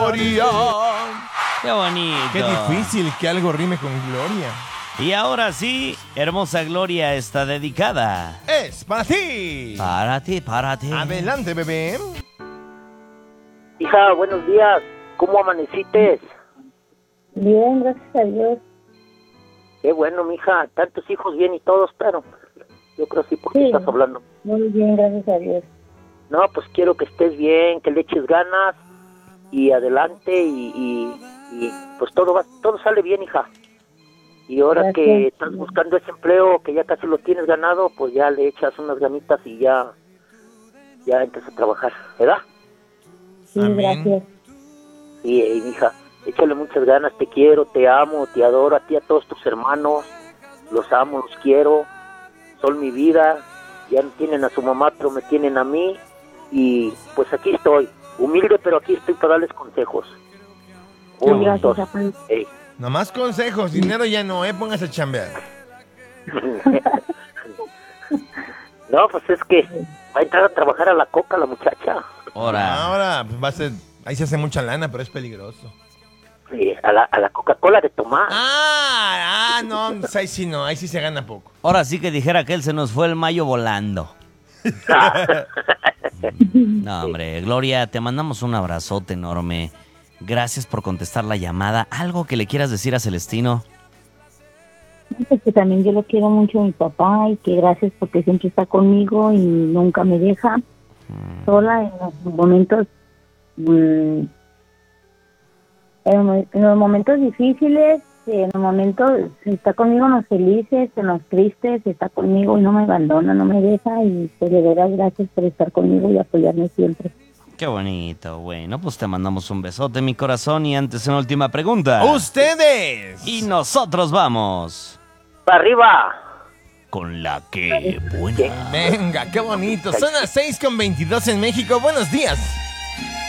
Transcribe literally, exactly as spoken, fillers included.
Gloria. Qué bonito. Qué difícil que algo rime con Gloria. Y ahora sí, hermosa Gloria está dedicada. Es para ti. Para ti, para ti. Adelante, bebé. Hija, buenos días. ¿Cómo amaneciste? Bien, gracias a Dios. Qué bueno, mija. Tantos hijos bien y todos, pero yo creo sí, porque Sí. estás hablando. Muy bien, gracias a Dios. No, pues quiero que estés bien, que le eches ganas y adelante y, y, y pues todo va, todo sale bien, hija. Y ahora Gracias. que estás buscando ese empleo, que ya casi lo tienes ganado, pues ya le echas unas ganitas y ya, ya entras a trabajar, ¿verdad? Sí, Amén. gracias. Sí, eh, hija, échale muchas ganas, te quiero, te amo, te adoro, a ti, a todos tus hermanos, los amo, los quiero, son mi vida, ya no tienen a su mamá, pero me tienen a mí, y pues aquí estoy, humilde, pero aquí estoy para darles consejos. Sí, Bonitos. gracias, papá. Ey. Nomás consejos, dinero ya no, eh, póngase a chambear. No, pues es que va a entrar a trabajar a la coca la muchacha. Ahora. Ahora, pues va a ser, ahí se hace mucha lana, pero es peligroso. Sí, a la, a la Coca-Cola de tomar. Ah, ah, no, pues ahí sí no, ahí sí se gana poco. Ahora sí que dijera que él se nos fue el mayo volando. No, hombre, Gloria, te mandamos un abrazote enorme. Gracias por contestar la llamada. ¿Algo que le quieras decir a Celestino? Pues que también yo lo quiero mucho a mi papá y que gracias porque siempre está conmigo y nunca me deja sola en los momentos mm, en, en los momentos difíciles, en los momentos está conmigo en los felices, en los tristes, está conmigo y no me abandona, no me deja y pues de verdad gracias por estar conmigo y apoyarme siempre. Qué bonito. Bueno, pues te mandamos un besote, mi corazón. Y antes una última pregunta. ¡Ustedes! Y nosotros vamos ¡Para arriba! con la que buena. Venga, qué bonito. Son las seis con veintidós en México. Buenos días.